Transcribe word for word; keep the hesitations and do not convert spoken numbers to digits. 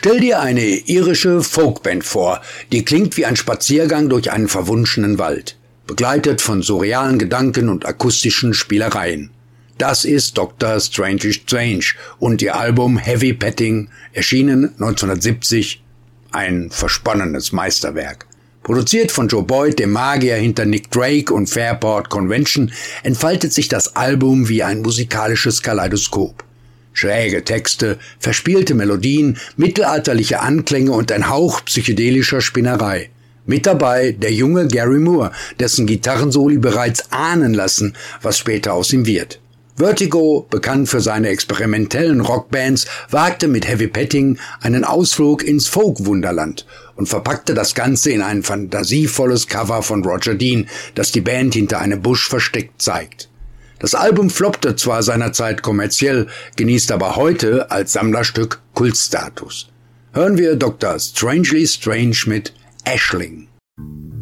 Stell dir eine irische Folkband vor, die klingt wie ein Spaziergang durch einen verwunschenen Wald, begleitet von surrealen Gedanken und akustischen Spielereien. Das ist Doktor Strangely Strange und ihr Album Heavy Petting, erschienen neunzehnhundertsiebzig, ein versponnenes Meisterwerk. Produziert von Joe Boyd, dem Magier hinter Nick Drake und Fairport Convention, entfaltet sich das Album wie ein musikalisches Kaleidoskop. Schräge Texte, verspielte Melodien, mittelalterliche Anklänge und ein Hauch psychedelischer Spinnerei. Mit dabei der junge Gary Moore, dessen Gitarrensoli bereits ahnen lassen, was später aus ihm wird. Vertigo, bekannt für seine experimentellen Rockbands, wagte mit Heavy Petting einen Ausflug ins Folk-Wunderland und verpackte das Ganze in ein fantasievolles Cover von Roger Dean, das die Band hinter einem Busch versteckt zeigt. Das Album floppte zwar seinerzeit kommerziell, genießt aber heute als Sammlerstück Kultstatus. Hören wir Doktor Strangely Strange mit Aisling.